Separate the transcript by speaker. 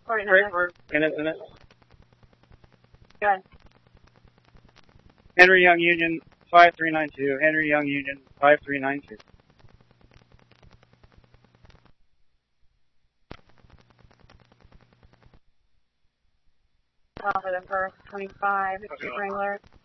Speaker 1: Break. In it.
Speaker 2: Good.
Speaker 1: Henry Young Union 5392. Henry Young Union 5392.
Speaker 2: For the first 25, Wrangler.